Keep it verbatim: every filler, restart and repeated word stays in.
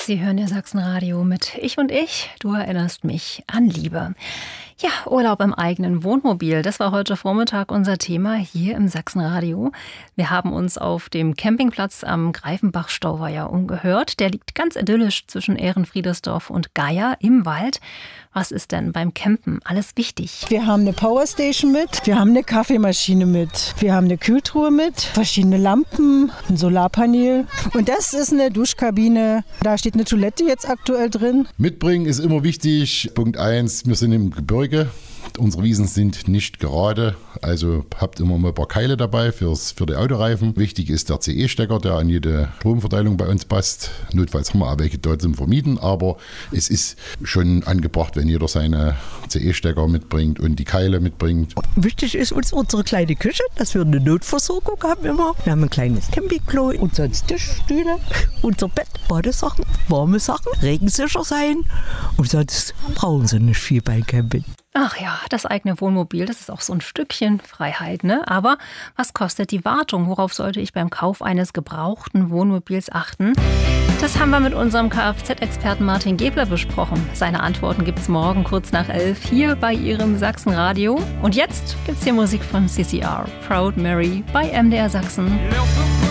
Sie hören ja Sachsenradio mit Ich und Ich. Du erinnerst mich an Liebe. Ja, Urlaub im eigenen Wohnmobil. Das war heute Vormittag unser Thema hier im Sachsenradio. Wir haben uns auf dem Campingplatz am Greifenbach-Stauweiher umgehört. Der liegt ganz idyllisch zwischen Ehrenfriedersdorf und Geier im Wald. Was ist denn beim Campen alles wichtig? Wir haben eine Powerstation mit, wir haben eine Kaffeemaschine mit, wir haben eine Kühltruhe mit, verschiedene Lampen, ein Solarpanel. Und das ist eine Duschkabine. Da steht eine Toilette jetzt aktuell drin. Mitbringen ist immer wichtig. Punkt eins, wir sind im Gebirge. Unsere Wiesen sind nicht gerade, also habt immer mal ein paar Keile dabei fürs, für die Autoreifen. Wichtig ist der C E-Stecker, der an jede Stromverteilung bei uns passt. Notfalls haben wir auch welche dort zum Vermieten, aber es ist schon angebracht, wenn jeder seine C E-Stecker mitbringt und die Keile mitbringt. Wichtig ist uns unsere kleine Küche, dass wir eine Notversorgung haben immer. Wir haben ein kleines Campingklo und sonst Tischstühle, unser Bett, Badesachen, warme Sachen, regensicher sein und sonst brauchen sie nicht viel beim Camping. Ach ja, das eigene Wohnmobil, das ist auch so ein Stückchen Freiheit, ne? Aber was kostet die Wartung? Worauf sollte ich beim Kauf eines gebrauchten Wohnmobils achten? Das haben wir mit unserem Kfz-Experten Martin Gebler besprochen. Seine Antworten gibt's morgen kurz nach elf hier bei Ihrem Sachsenradio. Und jetzt gibt's hier Musik von C C R, Proud Mary bei M D R Sachsen.